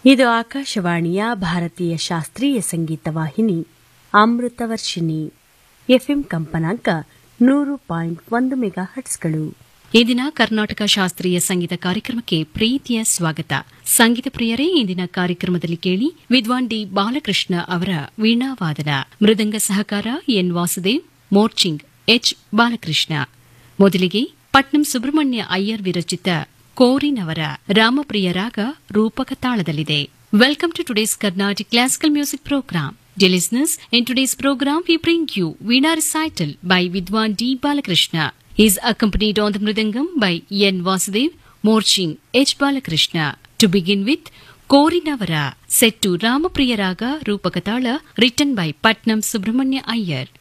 ಇದು ಆಕಾಶವಾಣಿಯ ಭಾರತೀಯ ಶಾಸ್ತ್ರೀಯ ಸಂಗೀತ ವಾಹಿನಿ ಅಮೃತವರ್ಷಿಣಿ ಎಫ್ಎಂ ಕಂಪನಾಂಕ 100.1 ಮೆಗಾಹರ್ಟ್ಸ್ಗಳು. ಈ ದಿನ ಕರ್ನಾಟಕ ಶಾಸ್ತ್ರೀಯ ಸಂಗೀತ ಕಾರ್ಯಕ್ರಮಕ್ಕೆ ಪ್ರೀತಿಯ ಸ್ವಾಗತ. ಸಂಗೀತ ಪ್ರಿಯರೇ, ಇಂದಿನ ಕಾರ್ಯಕ್ರಮದಲ್ಲಿ ಕೇಳಿ ವಿದ್ವಾನ್ ಡಿ ಬಾಲಕೃಷ್ಣ ಅವರ ವೀಣಾವಾದನ, ಮೃದಂಗ ಸಹಕಾರ ಎನ್ ವಾಸುದೇವ್, ಮೋರ್ಚಿಂಗ್ ಎಚ್ ಬಾಲಕೃಷ್ಣ. ಮೊದಲಿಗೆ ಪಟ್ನಂ ಸುಬ್ರಹ್ಮಣ್ಯ ಅಯ್ಯರ್ ವಿರಚಿತ ಕೋರಿನವರ ರಾಮಪ್ರಿಯ ರಾಗ ರೂಪಕ ತಾಳದಲ್ಲಿದೆ. Welcome to today's Carnatic classical music program. Dear listeners, in today's program we bring you Veena recital by Vidwan D. Balakrishna. He is accompanied on the mridangam by N. Vasudev, Morching H. Balakrishna. To begin with, Korinavara, set to Ramapriya Raga Rupakatala, written by Patnam Subramanya Iyer.